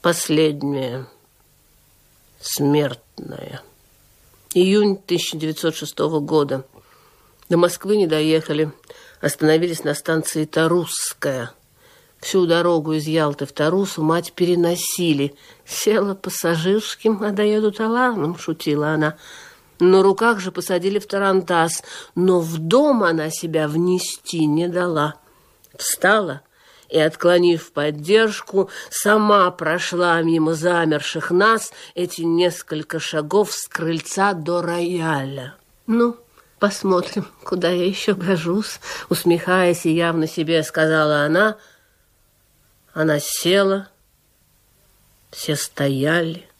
Последняя. Смертная. Июнь 1906 года. До Москвы не доехали. Остановились на станции Тарусская. Всю дорогу из Ялты в Тарусу мать переносили. Села пассажирским, а доеду товарным, шутила она. На руках же посадили в тарантас, но в дом она себя внести не дала. Встала и, отклонив поддержку, сама прошла мимо замерших нас эти несколько шагов с крыльца до рояля. «Ну, посмотрим, куда я еще гожусь», усмехаясь и явно себе сказала она. Она села, все стояли.